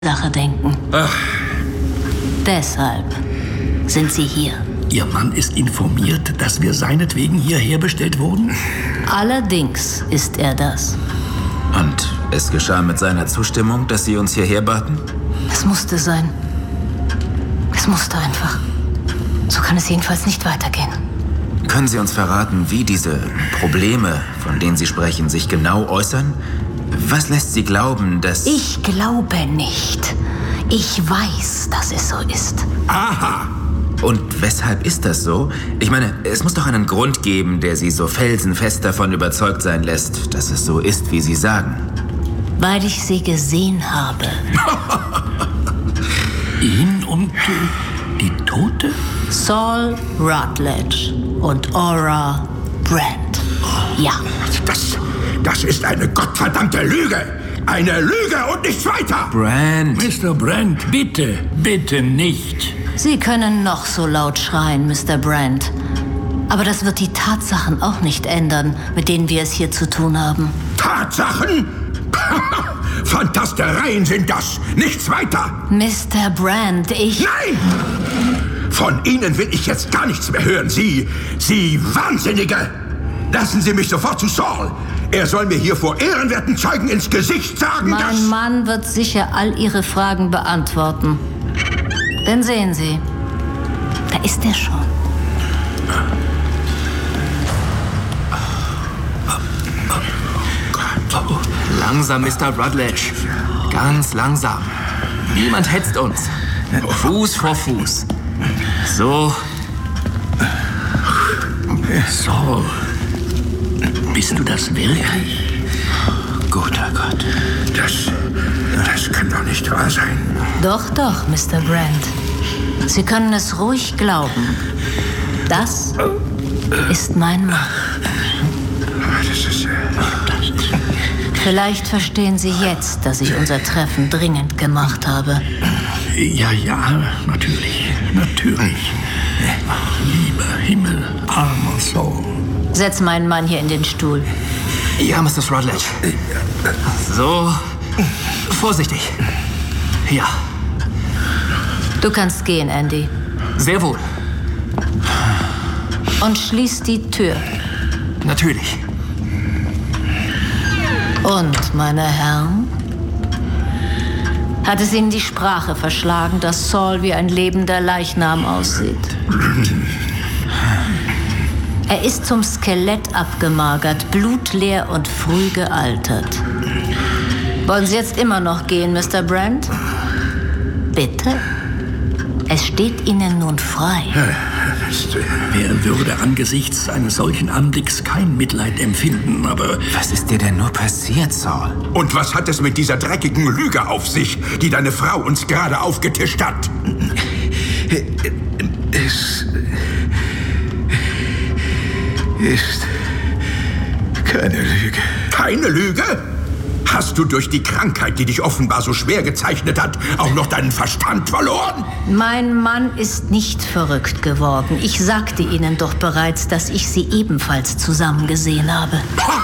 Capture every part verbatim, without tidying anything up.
Sache denken. Ach. Deshalb sind Sie hier. Ihr Mann ist informiert, dass wir seinetwegen hierher bestellt wurden? Allerdings ist er das. Und es geschah mit seiner Zustimmung, dass Sie uns hierher baten? Es musste sein. Es musste einfach. So kann es jedenfalls nicht weitergehen. Können Sie uns verraten, wie diese Probleme, von denen Sie sprechen, sich genau äußern? Was lässt Sie glauben, dass... Ich glaube nicht. Ich weiß, dass es so ist. Aha! Und weshalb ist das so? Ich meine, es muss doch einen Grund geben, der Sie so felsenfest davon überzeugt sein lässt, dass es so ist, wie Sie sagen. Weil ich sie gesehen habe. Ihn und äh, die Tote? Saul Rutledge und Aura Brand. Ja. Das, das ist eine gottverdammte Lüge. Eine Lüge und nichts weiter. Brand. Mister Brand, bitte, bitte nicht. Sie können noch so laut schreien, Mister Brand. Aber das wird die Tatsachen auch nicht ändern, mit denen wir es hier zu tun haben. Tatsachen? Fantastereien sind das. Nichts weiter. Mister Brand, ich... Nein! Von Ihnen will ich jetzt gar nichts mehr hören. Sie, Sie Wahnsinnige! Lassen Sie mich sofort zu Saul. Er soll mir hier vor ehrenwerten Zeugen ins Gesicht sagen, Mein dass... Mann wird sicher all Ihre Fragen beantworten. Denn sehen Sie, da ist er schon. Langsam, Mister Rutledge. Ganz langsam. Niemand hetzt uns. Fuß vor Fuß. So. So. Bist du das wirklich? Guter Gott. Das, das kann doch nicht wahr sein. Doch, doch, Mister Brand. Sie können es ruhig glauben. Das ist mein Mann. Das ist... Vielleicht verstehen Sie jetzt, dass ich unser Treffen dringend gemacht habe. Ja, ja, natürlich, natürlich. Lieber Himmel, armer Saul. Setz meinen Mann hier in den Stuhl. Ja, Mister Rutledge. So. Vorsichtig. Ja. Du kannst gehen, Andy. Sehr wohl. Und schließ die Tür. Natürlich. Und, meine Herren, hat es Ihnen die Sprache verschlagen, dass Saul wie ein lebender Leichnam aussieht? Er ist zum Skelett abgemagert, blutleer und früh gealtert. Wollen Sie jetzt immer noch gehen, Mister Brand? Bitte? Es steht Ihnen nun frei. Wer würde angesichts eines solchen Anblicks kein Mitleid empfinden, aber... Was ist dir denn nur passiert, Saul? Und was hat es mit dieser dreckigen Lüge auf sich, die deine Frau uns gerade aufgetischt hat? Es ist keine Lüge. Keine Lüge? Hast du durch die Krankheit, die dich offenbar so schwer gezeichnet hat, auch noch deinen Verstand verloren? Mein Mann ist nicht verrückt geworden. Ich sagte Ihnen doch bereits, dass ich Sie ebenfalls zusammen gesehen habe.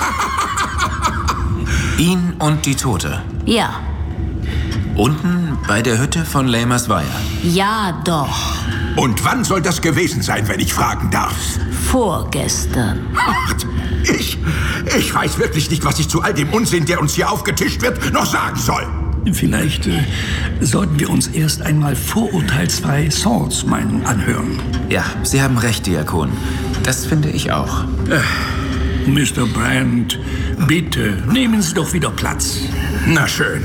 Ihn und die Tote? Ja. Unten bei der Hütte von Lamers Weiher? Ja, doch. Und wann soll das gewesen sein, wenn ich fragen darf? Vorgestern. Ach, ich, ich weiß wirklich nicht, was ich zu all dem Unsinn, der uns hier aufgetischt wird, noch sagen soll. Vielleicht äh, sollten wir uns erst einmal vorurteilsfrei Sauls Meinung anhören. Ja, Sie haben recht, Diakon. Das finde ich auch. Äh, Mister Brand, bitte, nehmen Sie doch wieder Platz. Na schön.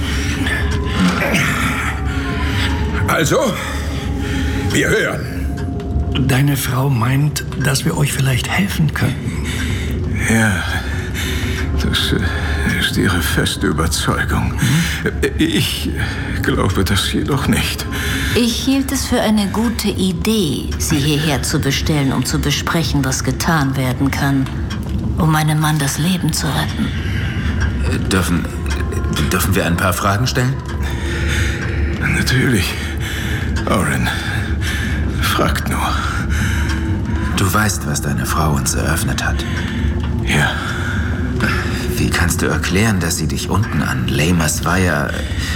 Also, wir hören. Deine Frau meint, dass wir euch vielleicht helfen könnten. Ja, das ist ihre feste Überzeugung. Hm? Ich glaube das jedoch nicht. Ich hielt es für eine gute Idee, Sie hierher zu bestellen, um zu besprechen, was getan werden kann, um meinem Mann das Leben zu retten. Äh, dürfen, dürfen wir ein paar Fragen stellen? Natürlich. Oren, fragt nur. Du weißt, was deine Frau uns eröffnet hat. Ja. Wie kannst du erklären, dass sie dich unten an Lamers Weiher